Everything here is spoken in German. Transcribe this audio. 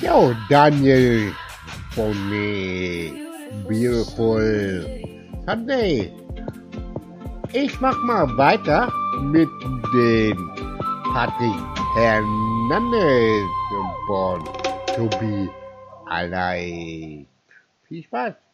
Jo, Daniel von Beautiful Sunday. Ich mach mal weiter mit dem Patrick Hernandez von To Be Alive. Viel Spaß!